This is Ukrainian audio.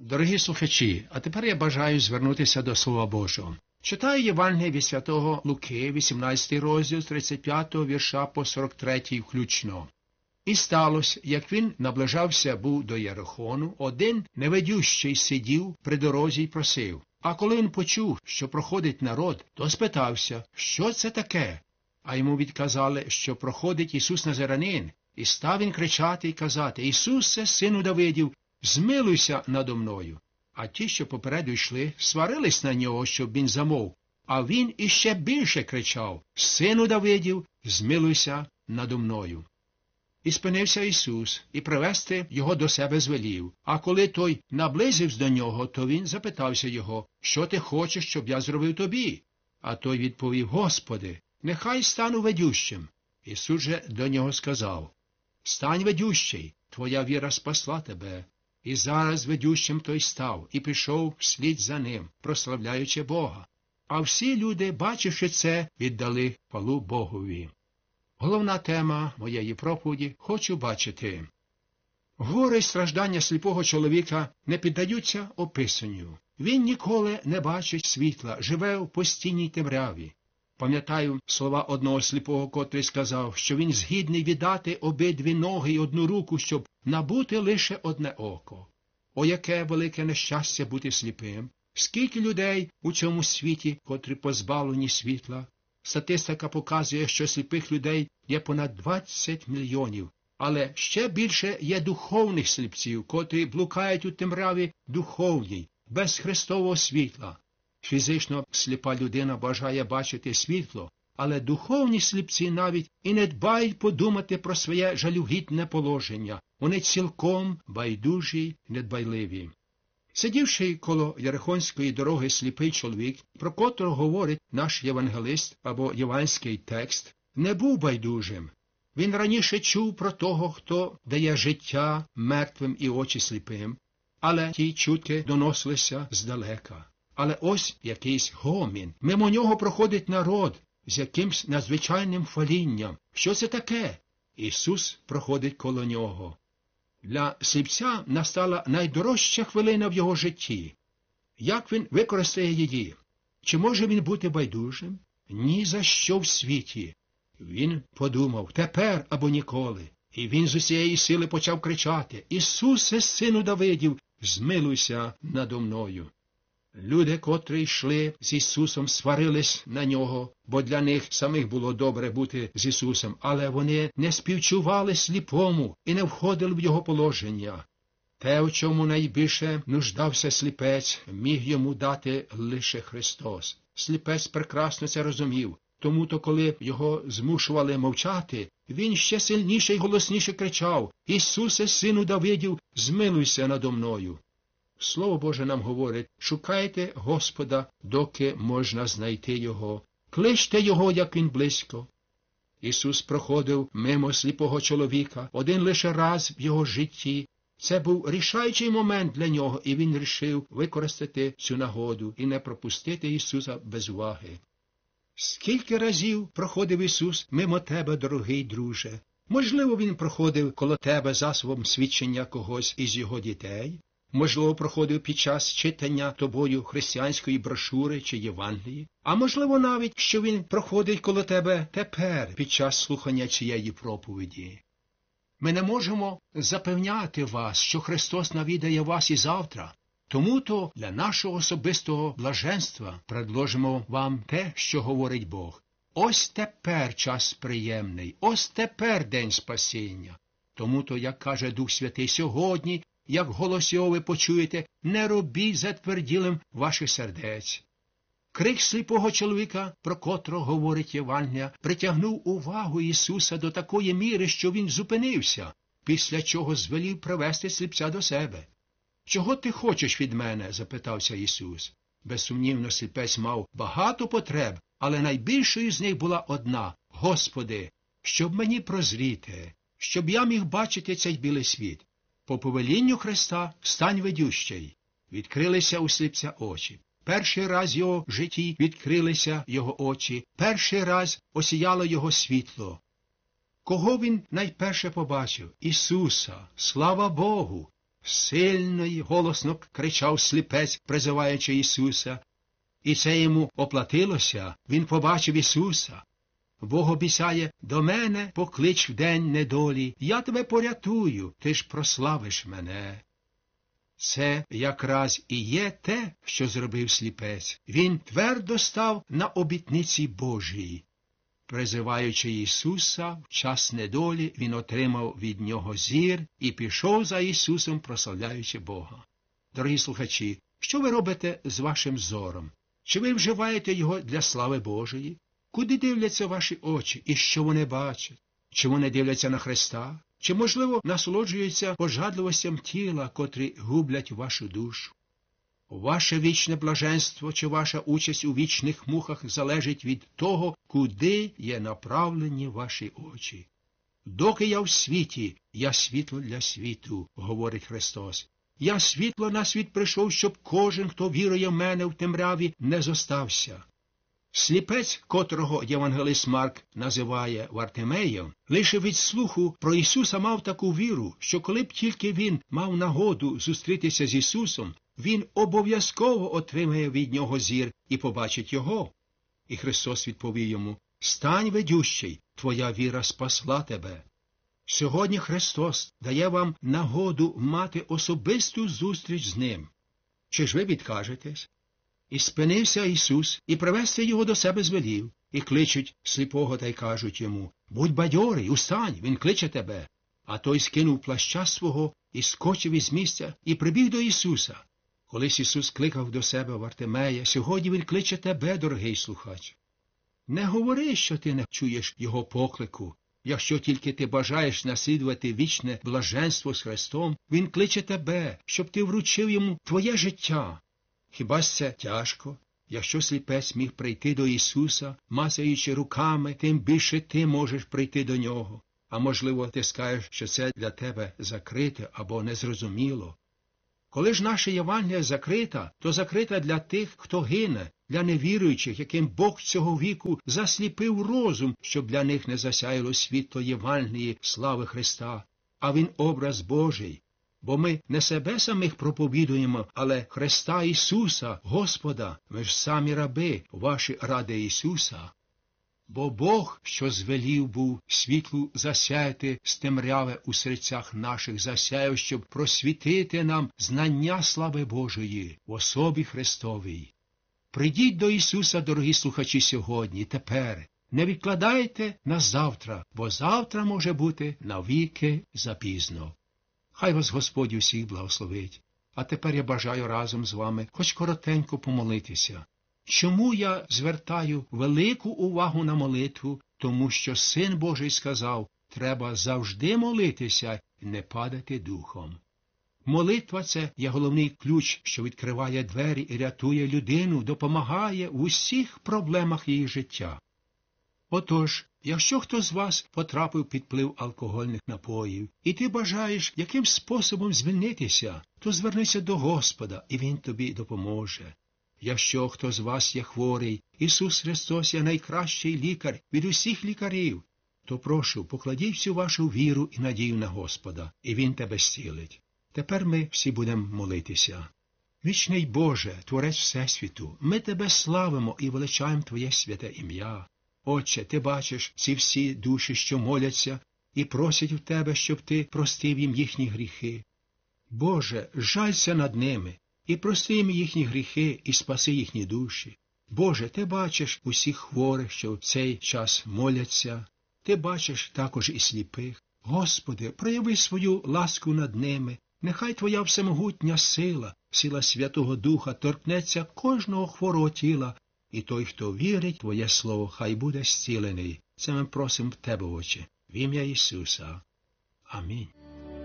Дорогі слухачі, а тепер я бажаю звернутися до Слова Божого. Читаю Євангеліє від святого Луки, 18 розділ, з 35 вірша по 43 включно. І сталося, як він наближався був до Єрихону, один невидющий сидів при дорозі й просив. А коли він почув, що проходить народ, то спитався, що це таке? А йому відказали, що проходить Ісус Назаранин. І став він кричати й казати: «Ісусе, сину Давидів, змилуйся надо мною». А ті, що попереду йшли, сварились на нього, щоб він замовк. А він іще більше кричав: «Сину Давидів, змилуйся надо мною». І спинився Ісус, і привести його до себе звелів. А коли той наблизився до нього, то він запитався його: «Що ти хочеш, щоб я зробив тобі?» А той відповів: «Господи, нехай стану ведющим». Ісус же до нього сказав: «Стань ведющий, твоя віра спасла тебе». І зараз ведющим той став, і пішов вслід за ним, прославляючи Бога. А всі люди, бачивши це, віддали хвалу Богові. Головна тема моєї проповіді – хочу бачити. Горе й страждання сліпого чоловіка не піддаються описанню. Він ніколи не бачить світла, живе в постійній темряві. Пам'ятаю слова одного сліпого, котрий сказав, що він згідний віддати обидві ноги й одну руку, щоб набути лише одне око. О, яке велике нещастя бути сліпим! Скільки людей у цьому світі, котрі позбавлені світла? Статистика показує, що сліпих людей є понад 20 мільйонів. Але ще більше є духовних сліпців, котрі блукають у темряві духовній, без Христового світла. Фізично сліпа людина бажає бачити світло, але духовні сліпці навіть і не дбають подумати про своє жалюгідне положення. Вони цілком байдужі й недбайливі. Сидівши коло Єрихонської дороги сліпий чоловік, про котрого говорить наш євангелист або євангельський текст, не був байдужим. Він раніше чув про того, хто дає життя мертвим і очі сліпим, але ті чутки доносилися здалека. Але ось якийсь гомін. Мимо нього проходить народ з якимсь надзвичайним хвалінням. Що це таке? Ісус проходить коло нього. Для сліпця настала найдорожча хвилина в його житті. Як він використає її? Чи може він бути байдужим? Ні за що в світі. Він подумав: тепер або ніколи. І він з усієї сили почав кричати: «Ісусе, сину Давидів, змилуйся надо мною». Люди, котрі йшли з Ісусом, сварились на нього, бо для них самих було добре бути з Ісусом, але вони не співчували сліпому і не входили в його положення. Те, у чому найбільше нуждався сліпець, міг йому дати лише Христос. Сліпець прекрасно це розумів, тому-то, коли його змушували мовчати, він ще сильніше й голосніше кричав: «Ісусе, сину Давидів, змилуйся надо мною». Слово Боже нам говорить: шукайте Господа, доки можна знайти Його. Кличте Його, як Він близько. Ісус проходив мимо сліпого чоловіка один лише раз в його житті. Це був рішаючий момент для нього, і він рішив використати цю нагоду і не пропустити Ісуса без уваги. Скільки разів проходив Ісус мимо тебе, дорогий друже? Можливо, Він проходив коло тебе засобом свідчення когось із Його дітей? Можливо, проходив під час читання тобою християнської брошури чи Євангелії? А можливо навіть, що він проходить коло тебе тепер, під час слухання цієї проповіді. Ми не можемо запевняти вас, що Христос навідає вас і завтра. Тому-то для нашого особистого блаженства предложимо вам те, що говорить Бог. Ось тепер час приємний, ось тепер день спасіння. Тому-то, як каже Дух Святий, сьогодні, як голос його ви почуєте, не робіть затверділим ваших сердець. Крик сліпого чоловіка, про котрого говорить Євангелія, притягнув увагу Ісуса до такої міри, що він зупинився, після чого звелів привести сліпця до себе. «Чого ти хочеш від мене?» – запитався Ісус. Безсумнівно, сліпець мав багато потреб, але найбільшою з них була одна: «Господи, щоб мені прозріти, щоб я міг бачити цей білий світ». По повелінню Христа стань ведющий. Відкрилися у сліпця очі. Перший раз в його житті відкрилися його очі. Перший раз осіяло його світло. Кого він найперше побачив? Ісуса. Слава Богу! Сильно й голосно кричав сліпець, призиваючи Ісуса. І це йому оплатилося, він побачив Ісуса. Бог обіцяє: до мене поклич в день недолі, я тебе порятую, ти ж прославиш мене. Це якраз і є те, що зробив сліпець. Він твердо став на обітниці Божій. Призиваючи Ісуса в час недолі, він отримав від нього зір і пішов за Ісусом, прославляючи Бога. Дорогі слухачі, що ви робите з вашим зором? Чи ви вживаєте його для слави Божої? Куди дивляться ваші очі і що вони бачать? Чи вони дивляться на Христа? Чи, можливо, насолоджуються пожадливостям тіла, котрі гублять вашу душу? Ваше вічне блаженство чи ваша участь у вічних муках залежить від того, куди є направлені ваші очі. Доки я в світі, я світло для світу, говорить Христос. Я світло на світ прийшов, щоб кожен, хто вірує в мене в темряві, не зостався. Сліпець, котрого євангелист Марк називає Вартимеєм, лише від слуху про Ісуса мав таку віру, що коли б тільки він мав нагоду зустрітися з Ісусом, він обов'язково отримає від нього зір і побачить його. І Христос відповів йому: «Стань, ведющий, твоя віра спасла тебе». Сьогодні Христос дає вам нагоду мати особисту зустріч з Ним. Чи ж ви відкажетесь? І спинився Ісус, і привести його до себе звелів, і кличуть сліпого та й кажуть йому: «Будь бадьорий, устань, він кличе тебе». А той скинув плаща свого і скочив із місця, і прибіг до Ісуса. Колись Ісус кликав до себе Вартимея, сьогодні Він кличе тебе, дорогий слухач. Не говори, що ти не чуєш Його поклику. Якщо тільки ти бажаєш наслідувати вічне блаженство з Христом, Він кличе тебе, щоб ти вручив Йому твоє життя. Хіба ж це тяжко? Якщо сліпець міг прийти до Ісуса, мацаючи руками, тим більше ти можеш прийти до Нього. А можливо, ти скажеш, що це для тебе закрите або незрозуміло. Коли ж наша Євангелія закрита, то закрита для тих, хто гине, для невіруючих, яким Бог цього віку засліпив розум, щоб для них не засяяло світло Євангелії слави Христа. А Він образ Божий. Бо ми не себе самих проповідуємо, але Христа Ісуса, Господа. Ми ж самі раби, ваші ради Ісуса. Бо Бог, що звелів був світлу засяяти з темряви у серцях наших, засяяв, щоб просвітити нам знання слави Божої в особі Христовій. Прийдіть до Ісуса, дорогі слухачі, сьогодні, тепер. Не відкладайте на завтра, бо завтра може бути навіки запізно. Хай вас Господь усіх благословить. А тепер я бажаю разом з вами хоч коротенько помолитися. Чому я звертаю велику увагу на молитву? Тому що Син Божий сказав: треба завжди молитися і не падати духом. Молитва – це є головний ключ, що відкриває двері і рятує людину, допомагає в усіх проблемах її життя. Отож, якщо хто з вас потрапив під вплив алкогольних напоїв, і ти бажаєш яким способом звільнитися, то звернися до Господа, і Він тобі допоможе. Якщо хто з вас є хворий, Ісус Христос є найкращий лікар від усіх лікарів, то прошу, покладіть всю вашу віру і надію на Господа, і Він тебе зцілить. Тепер ми всі будемо молитися. Вічний Боже, Творець Всесвіту, ми Тебе славимо і величаємо Твоє святе ім'я. Отче, Ти бачиш ці всі душі, що моляться, і просять в Тебе, щоб Ти простив їм їхні гріхи. Боже, жалься над ними, і прости їм їхні гріхи, і спаси їхні душі. Боже, Ти бачиш усіх хворих, що в цей час моляться. Ти бачиш також і сліпих. Господи, прояви свою ласку над ними. Нехай Твоя всемогутня сила, сила Святого Духа торкнеться кожного хворого тіла, і той, хто вірить в Твоє Слово, хай буде зцілений. Це ми просимо в Тебе, Отче, в ім'я Ісуса. Амінь.